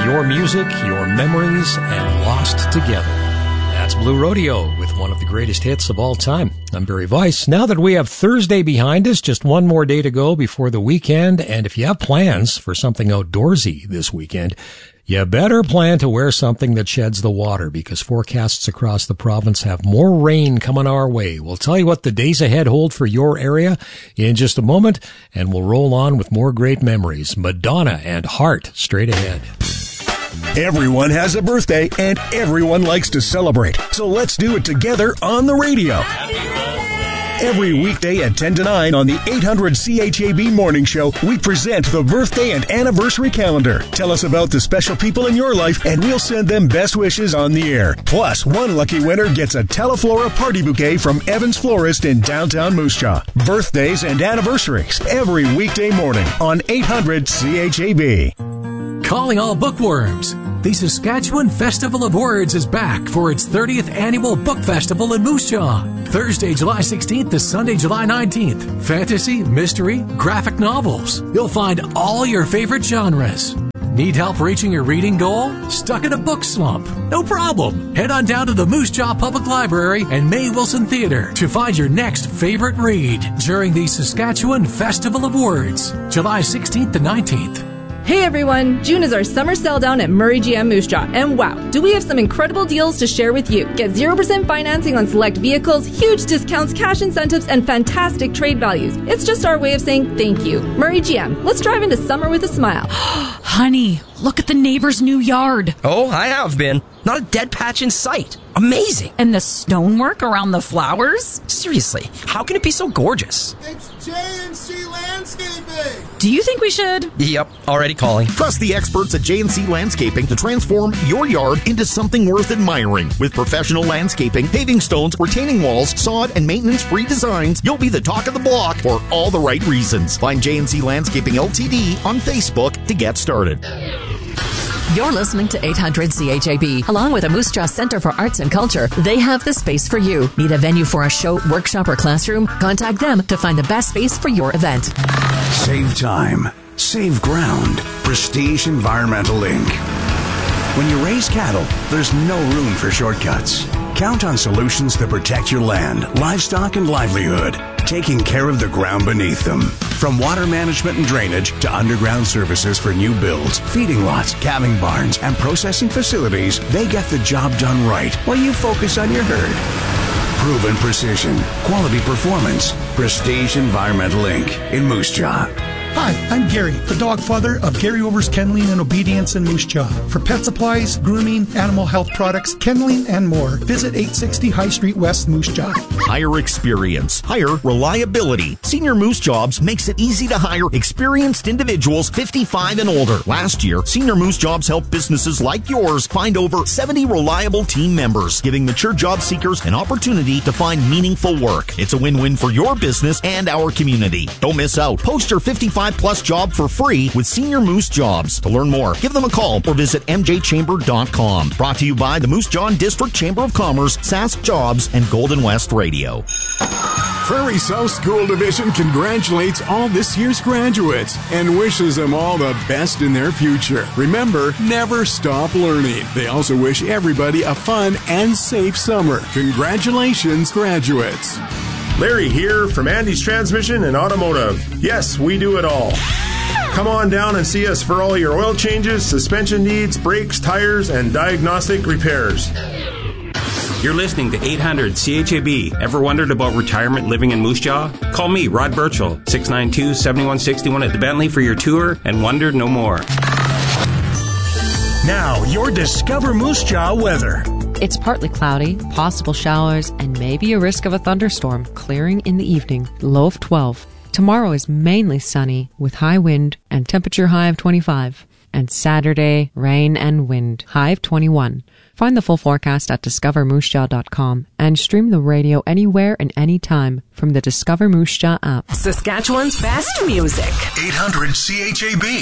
your music, your memories, and lost together. That's Blue Rodeo with one of the greatest hits of all time. I'm Barry Weiss. Now that we have Thursday behind us, just one more day to go before the weekend, and if you have plans for something outdoorsy this weekend, you better plan to wear something that sheds the water, because forecasts across the province have more rain coming our way. We'll tell you what the days ahead hold for your area in just a moment, and we'll roll on with more great memories. Madonna and Heart straight ahead. Everyone has a birthday, and everyone likes to celebrate. So let's do it together on the radio. Every weekday at 10 to 9 on the 800 CHAB Morning Show, we present the birthday and anniversary calendar. Tell us about the special people in your life, and we'll send them best wishes on the air. Plus, one lucky winner gets a Teleflora party bouquet from Evans Florist in downtown Moose Jaw. Birthdays and anniversaries every weekday morning on 800 CHAB. Calling all bookworms. The Saskatchewan Festival of Words is back for its 30th annual book festival in Moose Jaw. Thursday, July 16th to Sunday, July 19th. Fantasy, mystery, graphic novels. You'll find all your favorite genres. Need help reaching your reading goal? Stuck in a book slump? No problem. Head on down to the Moose Jaw Public Library and May Wilson Theatre to find your next favorite read during the Saskatchewan Festival of Words, July 16th to 19th. Hey everyone, June is our summer sell down at Murray GM Moose Jaw, and wow, do we have some incredible deals to share with you. Get 0% financing on select vehicles, huge discounts, cash incentives, and fantastic trade values. It's just our way of saying thank you. Murray GM, let's drive into summer with a smile. Honey, look at the neighbor's new yard. Oh, I have been. Not a dead patch in sight. Amazing. And the stonework around the flowers? Seriously, how can it be so gorgeous? It's J&C Landscaping. Do you think we should? Yep, already calling. Trust the experts at J&C Landscaping to transform your yard into something worth admiring. With professional landscaping, paving stones, retaining walls, sod, and maintenance-free designs, you'll be the talk of the block for all the right reasons. Find J&C Landscaping LTD on Facebook to get started. You're listening to 800 CHAB. Along with the Moose Jaw Center for Arts and Culture, they have the space for you. Need a venue for a show, workshop, or classroom? Contact them to find the best space for your event. Save time. Save ground. Prestige Environmental Inc. When you raise cattle, there's no room for shortcuts. Count on solutions that protect your land, livestock, and livelihood, taking care of the ground beneath them. From water management and drainage to underground services for new builds, feeding lots, calving barns, and processing facilities, they get the job done right while you focus on your herd. Proven precision, quality performance. Prestige Environmental Inc. in Moose Jaw. Hi, I'm Gary, the dog father of Gary Overs Kenneling and Obedience in Moose Jaw. For pet supplies, grooming, animal health products, kenneling, and more, visit 860 High Street West, Moose Jaw. Hire experience. Hire reliability. Senior Moose Jobs makes it easy to hire experienced individuals 55 and older. Last year, Senior Moose Jobs helped businesses like yours find over 70 reliable team members, giving mature job seekers an opportunity to find meaningful work. It's a win-win for your business and our community. Don't miss out. Post your 55-plus job for free with Senior Moose Jobs. To learn more, give them a call or visit mjchamber.com. Brought to you by the Moose Jaw District Chamber of Commerce, Sask Jobs, and Golden West Radio. Prairie South School Division congratulates all this year's graduates and wishes them all the best in their future. Remember, never stop learning. They also wish everybody a fun and safe summer. Congratulations, graduates. Larry here from Andy's Transmission and Automotive. Yes, we do it all. Come on down and see us for all your oil changes, suspension needs, brakes, tires, and diagnostic repairs. You're listening to 800 CHAB. Ever wondered about retirement living in Moose Jaw? Call me, Rod Birchall, 692-7161 at the Bentley for your tour and wonder no more. Now, your Discover Moose Jaw weather. It's partly cloudy, possible showers, and maybe a risk of a thunderstorm, clearing in the evening, low of 12. Tomorrow is mainly sunny, with high wind and temperature high of 25. And Saturday, rain and wind, high of 21. Find the full forecast at discovermoosejaw.com and stream the radio anywhere and anytime from the Discover Moose Jaw app. Saskatchewan's best music. 800 CHAB.